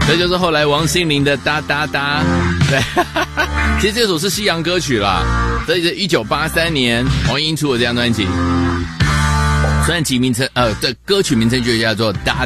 这就是后来王心凌的哒哒哒。对，其实这首是西洋歌曲啦，所以是1983年黄莺出的这张专辑，专辑名称的歌曲名称就叫做哒